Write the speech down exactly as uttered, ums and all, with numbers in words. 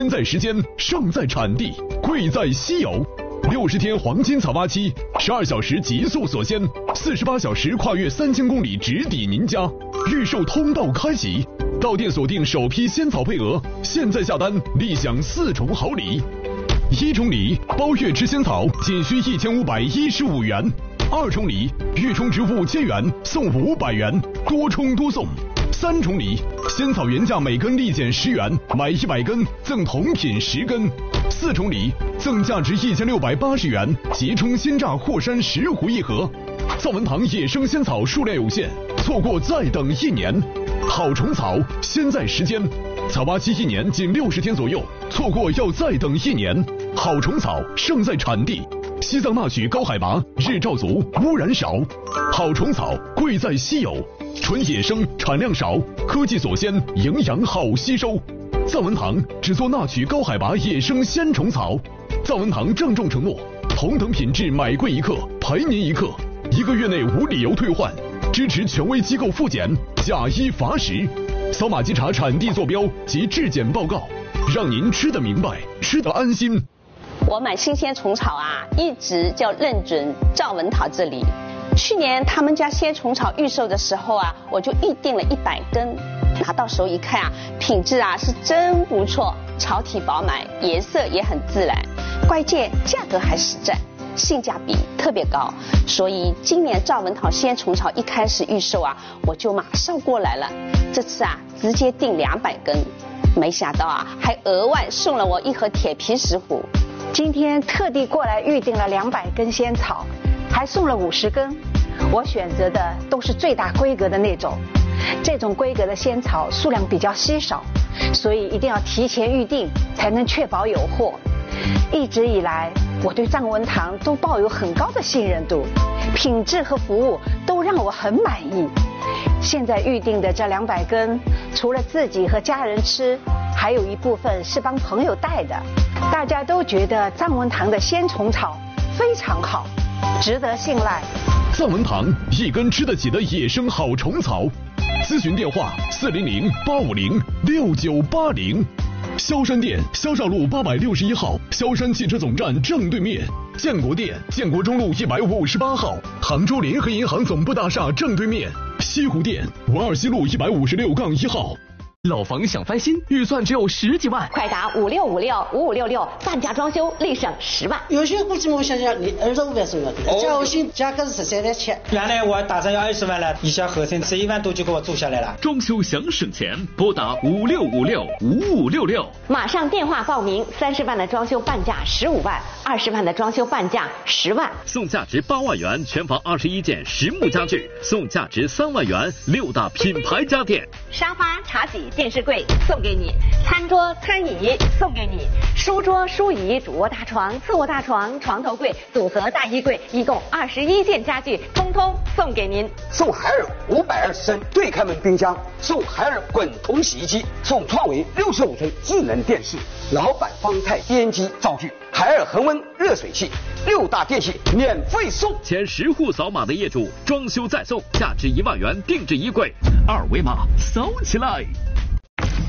现在时间，胜在产地，贵在稀有。六十天黄金草挖期，十二小时极速锁鲜，四十八小时跨越三千公里直抵您家。预售通道开启，到店锁定首批鲜草配额，现在下单立享四重好礼。一重礼，包月吃鲜草仅需一千五百一十五元；二重礼，预充值五千元送五百元，多充多送。三重礼，鲜草原价每根立减十元，买一百根赠同品十根。四重礼，赠价值一千六百八十元即充鲜榨霍山十壶一盒。藏文堂野生鲜草数量有限，错过再等一年。好虫草，鲜在时间，草挖期一年仅六十天左右，错过要再等一年。好虫草，胜在产地。西藏纳曲高海拔，日照足，污染少。好虫草，贵在稀有，纯野生，产量少，科技锁鲜，营养好吸收。藏文堂只做纳曲高海拔野生鲜虫草。藏文堂郑重承诺，同等品质买贵一克赔您一克，一个月内无理由退换，支持权威机构复检，假一罚十。扫码稽查产地坐标及质检报告，让您吃得明白，吃得安心。 我买新鲜虫草啊，一直就认准赵文堂这里。去年他们家鲜虫草预售的时候啊，我就预定了一百根，拿到手一看啊，品质啊是真不错，草体饱满，颜色也很自然，关键价格还实在，性价比特别高。所以今年赵文堂鲜虫草一开始预售啊，我就马上过来了。这次啊，直接订两百根，没想到啊，还额外送了我一盒铁皮石斛。 今天特地过来预定了两百根仙草，还送了五十根。我选择的都是最大规格的那种，这种规格的仙草数量比较稀少，所以一定要提前预定，才能确保有货。一直以来，我对藏文堂都抱有很高的信任度，品质和服务都让我很满意。现在预定的这两百根，除了自己和家人吃，还有一部分是帮朋友带的。大家都觉得藏文堂的鲜虫草非常好，值得信赖。 藏文堂一根吃得起的野生好虫草，咨询电话四零零八五零六九八零。萧山店萧少路八百六十一号，萧山汽车总站正对面；建国店建国中路一百五十八号，杭州联合银行总部大厦正对面；西湖店文二西路一百五十六杠一号。 老房想翻新，预算只有十几万， 快打五六五六五五六六，半价装修立省十万。 有些估计我想想，你二十五万是要的，价我心价格是十三点七。 原来我打算要二十万了，一小合成十一万多就给我做下来了。 装修想省钱，拨打五六五六五五六六， 马上电话报名。三十万的装修半价十五万，二十万的装修半价十万， 送价值八万元全房二十一件实木家具，送价值三万元六大品牌家电， 沙发、茶几、电视柜送给你，餐桌、餐椅送给你，书桌、书椅、主卧大床、次卧大床、床头柜、组合大衣柜，一共二十一件家具，通通送给您。 送海尔五百二十升对开门冰箱，送海尔滚筒洗衣机，送创维六十五寸智能电视，老板方太编机灶具，海尔恒温热水器，六大电器免费送。 前十户扫码的业主装修再送，价值一万元定制衣柜，二维码扫起来。